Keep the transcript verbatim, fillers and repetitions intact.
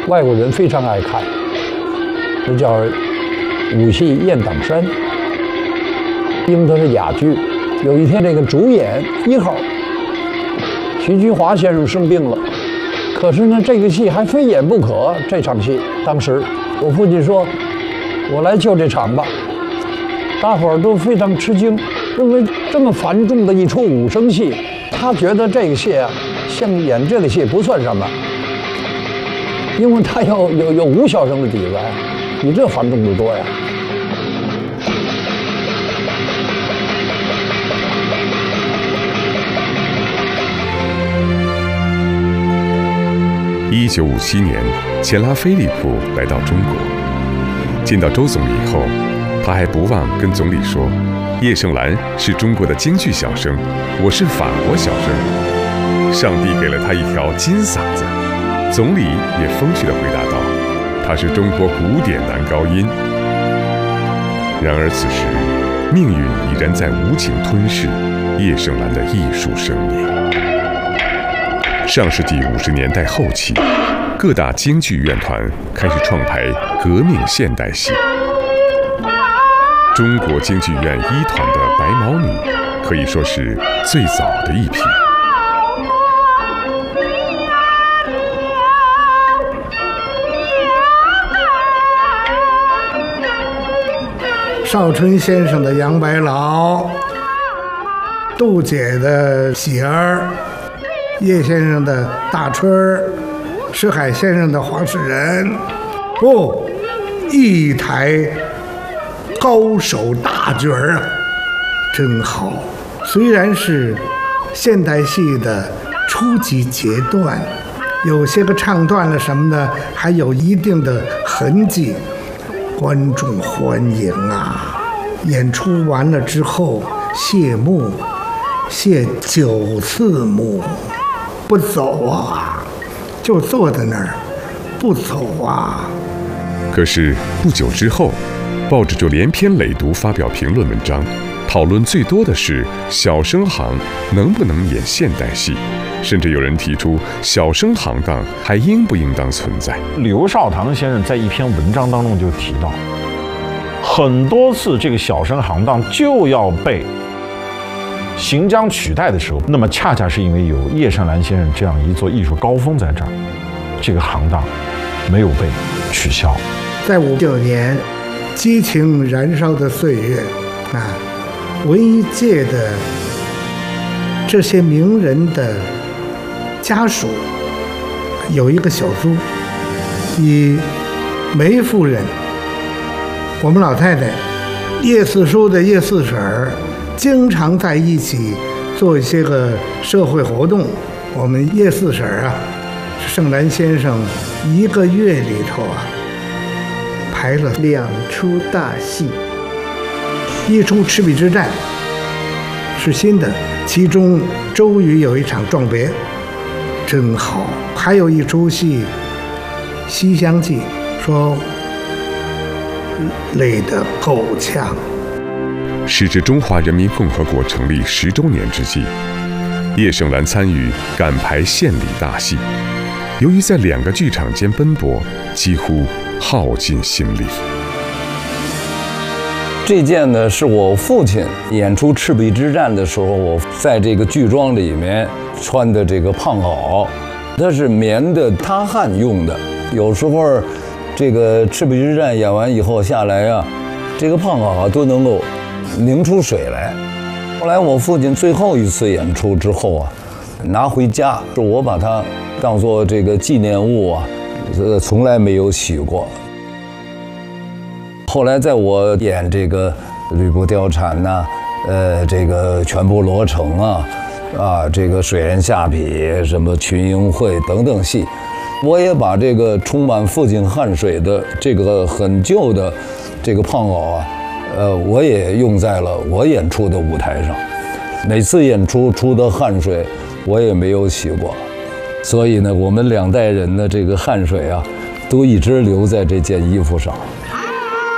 外国人非常爱看，那叫武戏《雁荡山》，因为它是哑剧。有一天，这个主演一号徐居华先生生病了，可是呢，这个戏还非演不可。这场戏，当时我父亲说：“我来救这场吧。”大伙儿都非常吃惊，认为这么繁重的一出武生戏，他觉得这个戏啊，像演这个戏不算什么，因为他有有有武小生的底子呀，比这繁重的多呀。 一九五七年，钱拉菲利普来到中国，见到周总理以后，他还不忘跟总理说：“叶盛兰是中国的京剧小生，我是法国小生。”上帝给了他一条金嗓子。总理也风趣地回答道：“他是中国古典男高音。”然而此时，命运已然在无情吞噬叶盛兰的艺术生命。上世纪五十年代后期，各大京剧院团开始创排革命现代戏。中国京剧院一团的《白毛女》可以说是最早的一批。 邵春先生的杨白劳，杜姐的喜儿，叶先生的大春儿，石海先生的黄世仁，不，一台高手大角儿啊，真好。虽然是现代戏的初级阶段，有些个唱段了什么的，还有一定的痕迹，观众欢迎啊。演出完了之后，谢幕，谢九次幕，不走啊，就坐在那儿，不走啊。 可是不久之后，报纸就连篇累牍发表评论文章，讨论最多的是小生行能不能演现代戏，甚至有人提出小生行当还应不应当存在。 刘少棠先生在一篇文章当中就提到，很多次这个小生行当就要被行将取代的时候，那么恰恰是因为有叶盛兰先生这样一座艺术高峰在这儿，这个行当没有被取消。 在五九年激情燃烧的岁月啊，文艺界的这些名人的家属有一个小组，以梅夫人，我们老太太叶四叔的叶四婶儿经常在一起做一些个社会活动。我们叶四婶儿啊，盛兰先生一个月里头啊排了两出大戏，一出《赤壁之战》是新的，其中周瑜有一场撞别，真好。还有一出戏《西厢记》，说累得够呛。 时至中华人民共和国成立十周年之际，叶盛兰参与赶排献礼大戏，由于在两个剧场间奔波，几乎耗尽心力。 这件呢，是我父亲演出赤壁之战的时候，我在这个剧庄里面穿的这个胖袄，它是棉的塌汗用的。有时候这个赤壁之战演完以后下来啊，这个胖袄啊都能够凝出水来。后来我父亲最后一次演出之后啊，拿回家，是我把它当做这个纪念物啊，呃，从来没有洗过。后来在我演这个《吕布貂蝉》呐，呃，这个《全部罗成》啊，啊，这个《水人下邳》什么《群英会》等等戏，我也把这个充满父亲汗水的这个很旧的这个胖袄啊，呃，我也用在了我演出的舞台上。每次演出出的汗水，我也没有洗过，所以呢，我们两代人的这个汗水啊，都一直留在这件衣服上。